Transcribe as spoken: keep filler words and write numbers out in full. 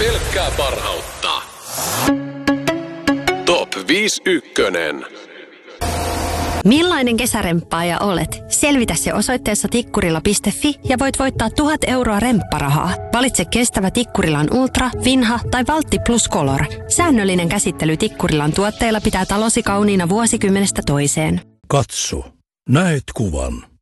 Pelkkää parhautta. Top viisi ykkönen. Millainen kesäremppaaja olet? Selvitä se osoitteessa tikkurila piste fi ja voit voittaa tuhat euroa rempparahaa. Valitse kestävä Tikkurilan Ultra, Vinha tai Valtti Plus Color. Säännöllinen käsittely Tikkurilan tuotteilla pitää talosi kauniina vuosikymmenestä toiseen. Katso, näet kuvan.